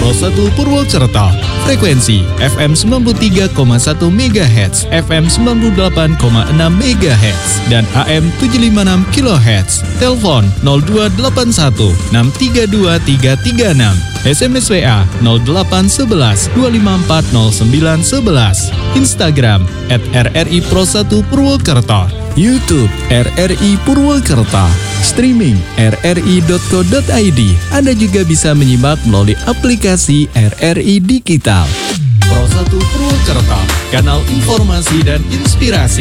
Pro 1 Purwokerto. Frekuensi FM 93,1 MHz, FM 98,6 MHz, dan AM 756 kHz. Telepon 0281 632 336. SMS WA 0811 254 0911. Instagram @RRI Pro 1 Purwokerto. YouTube RRI Purwokerto. Streaming rri.co.id. Anda juga bisa menyimak melalui aplikasi RRI Digital. Pro 1 Purwokerto, kanal informasi dan inspirasi.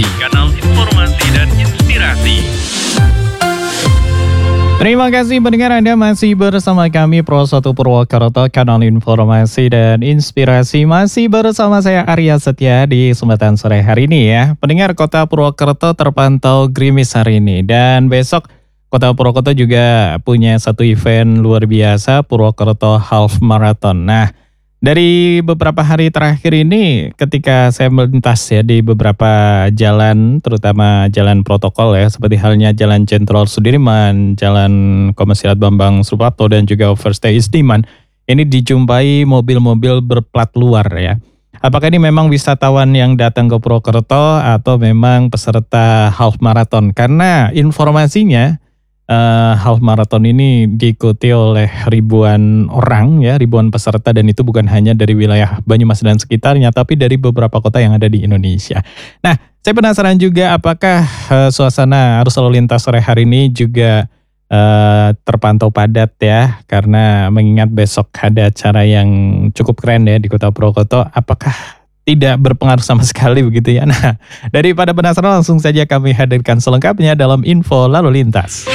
Terima kasih pendengar, Anda masih bersama kami Pro 1 Purwokerto, kanal informasi dan inspirasi. Masih bersama saya Arya Setia di kesempatan sore hari ini ya. Pendengar, Kota Purwokerto terpantau gerimis hari ini, dan besok Kota Purwokerto juga punya satu event luar biasa, Purwokerto Half Marathon. Nah, dari beberapa hari terakhir ini ketika saya melintas ya di beberapa jalan, terutama jalan protokol ya, seperti halnya Jalan Jenderal Sudirman, Jalan Komasirat Bambang Suprapto, dan juga Overstay Isdiman, ini dijumpai mobil-mobil berplat luar ya. Apakah ini memang wisatawan yang datang ke Purwokerto atau memang peserta half marathon? Karena informasinya half marathon ini diikuti oleh ribuan orang ya, ribuan peserta, dan itu bukan hanya dari wilayah Banyumas dan sekitarnya, tapi dari beberapa kota yang ada di Indonesia. Nah, saya penasaran juga apakah suasana arus lalu lintas sore hari ini juga terpantau padat ya, karena mengingat besok ada acara yang cukup keren ya di Kota Purwokerto. Apakah tidak berpengaruh sama sekali begitu ya? Nah, daripada penasaran, langsung saja kami hadirkan selengkapnya dalam info lalu lintas.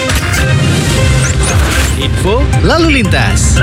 Info lalu lintas.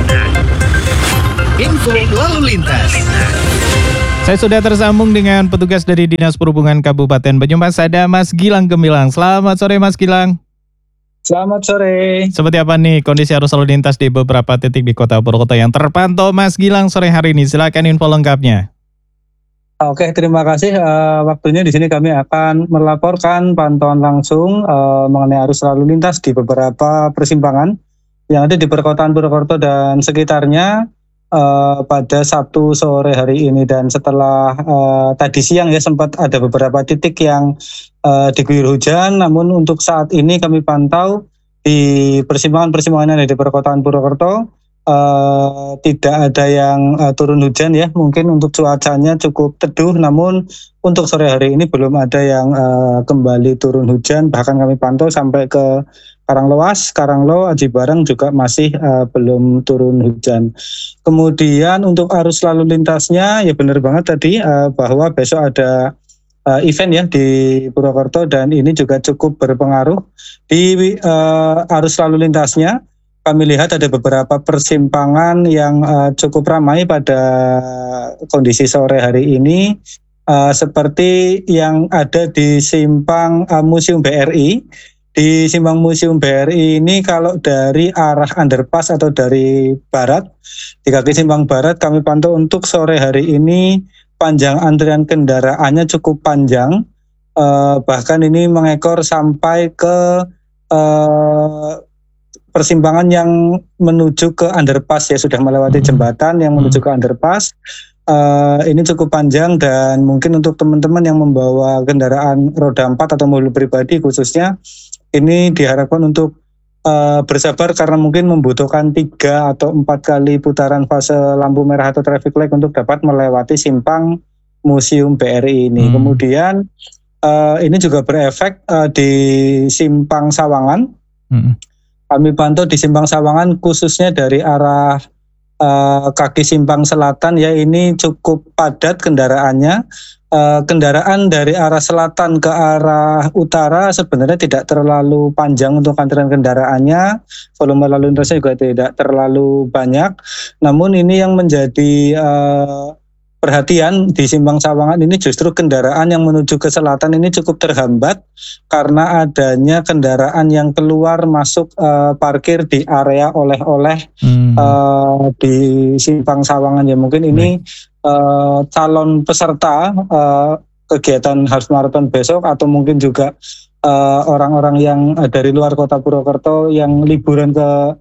Info lalu lintas. Saya sudah tersambung dengan petugas dari Dinas Perhubungan Kabupaten Banyumas, ada Mas Gilang Gemilang. Selamat sore Mas Gilang. Selamat sore. Seperti apa nih kondisi arus lalu lintas di beberapa titik di Kota Purwokerto yang terpantau Mas Gilang sore hari ini? Silakan info lengkapnya. Oke, terima kasih. Waktunya di sini kami akan melaporkan pantauan langsung mengenai arus lalu lintas di beberapa persimpangan yang ada di perkotaan Purwokerto dan sekitarnya pada Sabtu sore hari ini. Dan setelah tadi siang ya sempat ada beberapa titik yang diguyur hujan, namun untuk saat ini kami pantau di persimpangan-persimpangan yang ada di perkotaan Purwokerto tidak ada yang turun hujan ya. Mungkin untuk cuacanya cukup teduh, namun untuk sore hari ini belum ada yang kembali turun hujan. Bahkan kami pantau sampai ke Karanglewas, Karanglo, Aji Barang juga masih belum turun hujan. Kemudian untuk arus lalu lintasnya ya benar banget tadi bahwa besok ada event ya di Purwokerto, dan ini juga cukup berpengaruh di arus lalu lintasnya. Kami lihat ada beberapa persimpangan yang cukup ramai pada kondisi sore hari ini, seperti yang ada di simpang Museum BRI. Di simpang Museum BRI ini kalau dari arah underpass atau dari barat, di kaki simpang barat kami pantau untuk sore hari ini panjang antrian kendaraannya cukup panjang, bahkan ini mengekor sampai ke persimpangan yang menuju ke underpass ya, sudah melewati jembatan yang menuju ke underpass. Ini cukup panjang, dan mungkin untuk teman-teman yang membawa kendaraan roda 4 atau mobil pribadi khususnya, ini diharapkan untuk bersabar karena mungkin membutuhkan 3 atau 4 kali putaran fase lampu merah atau traffic light untuk dapat melewati simpang Museum BRI ini. Kemudian ini juga berefek di simpang Sawangan. Kami pantau di simpang Sawangan khususnya dari arah kaki simpang selatan ya, ini cukup padat kendaraannya. Kendaraan dari arah selatan ke arah utara sebenarnya tidak terlalu panjang untuk antrian kendaraannya, volume lalu lintasnya juga tidak terlalu banyak. Namun ini yang menjadi perhatian di simpang Sawangan ini justru kendaraan yang menuju ke selatan ini cukup terhambat karena adanya kendaraan yang keluar masuk parkir di area oleh-oleh di simpang Sawangan ya. Mungkin ini calon peserta kegiatan Half Marathon besok, atau mungkin juga orang-orang yang dari luar kota Purwokerto yang liburan ke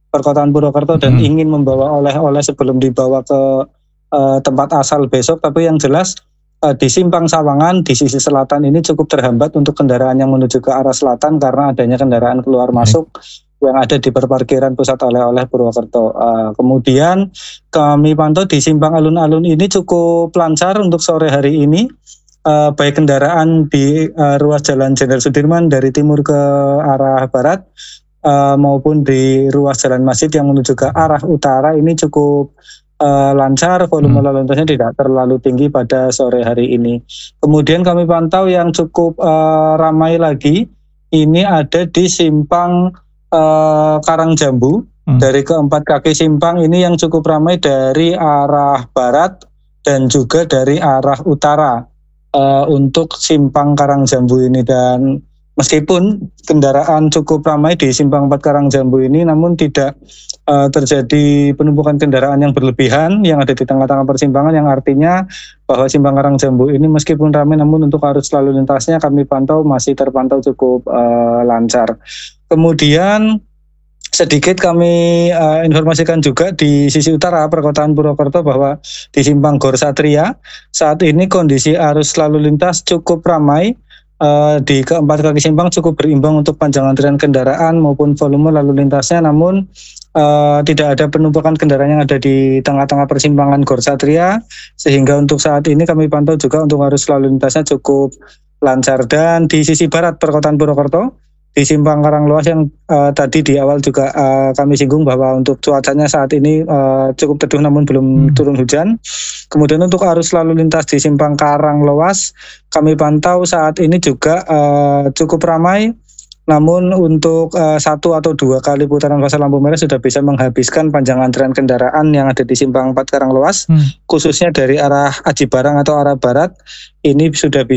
perkotaan Purwokerto dan ingin membawa oleh-oleh sebelum dibawa ke tempat asal besok. Tapi yang jelas di Simpang Sawangan di sisi selatan ini cukup terhambat untuk kendaraan yang menuju ke arah selatan karena adanya kendaraan keluar masuk yang ada di perparkiran pusat oleh-oleh Purwokerto. Kemudian kami pantau di Simpang Alun-Alun ini cukup lancar untuk sore hari ini. Baik kendaraan di ruas Jalan Jenderal Sudirman dari timur ke arah barat maupun di ruas Jalan Masjid yang menuju ke arah utara ini cukup lancar, volume lalu lintasnya tidak terlalu tinggi pada sore hari ini. Kemudian kami pantau yang cukup ramai lagi ini ada di Simpang Karangjambu. Dari keempat kaki simpang ini yang cukup ramai dari arah barat dan juga dari arah utara untuk Simpang Karangjambu ini. Dan meskipun kendaraan cukup ramai di Simpang 4 Karangjambu ini, namun tidak terjadi penumpukan kendaraan yang berlebihan yang ada di tengah-tengah persimpangan, yang artinya bahwa Simpang Karangjambu ini meskipun ramai namun untuk arus lalu lintasnya kami pantau masih terpantau cukup lancar. Kemudian sedikit kami informasikan juga di sisi utara perkotaan Purwokerto bahwa di Simpang Gor Satria saat ini kondisi arus lalu lintas cukup ramai. Di keempat kaki simpang cukup berimbang untuk panjang antrian kendaraan maupun volume lalu lintasnya, namun tidak ada penumpukan kendaraan yang ada di tengah-tengah persimpangan Gor Satria, sehingga untuk saat ini kami pantau juga untuk arus lalu lintasnya cukup lancar. Dan di sisi barat perkotaan Purwokerto di Simpang Karangloas yang tadi di awal juga kami singgung bahwa untuk cuacanya saat ini cukup teduh namun belum turun hujan. Kemudian untuk arus lalu lintas di Simpang Karangloas kami pantau saat ini juga cukup ramai. Namun untuk 1 atau 2 kali putaran fase lampu merah sudah bisa menghabiskan panjang antrian kendaraan yang ada di Simpang 4 Karangloas, khususnya dari arah Aji Barang atau arah barat ini sudah bisa